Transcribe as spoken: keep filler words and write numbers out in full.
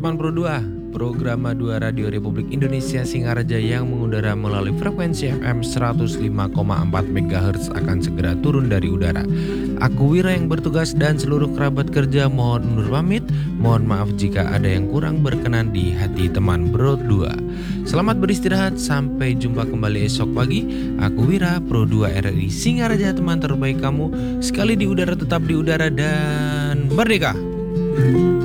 teman Pro dua, program dua Radio Republik Indonesia Singaraja yang mengudara melalui frekuensi F M seratus lima koma empat megahertz akan segera turun dari udara. Aku Wira yang bertugas dan seluruh kerabat kerja mohon undur pamit. Mohon maaf jika ada yang kurang berkenan di hati teman Pro dua. Selamat beristirahat, sampai jumpa kembali esok pagi. Aku Wira, Pro dua R R I Singaraja, teman terbaik kamu. Sekali di udara tetap di udara dan merdeka.